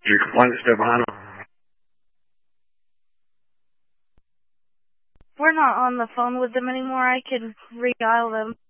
your complaint still behind them? We're not on the phone with them anymore. I can re-dial them.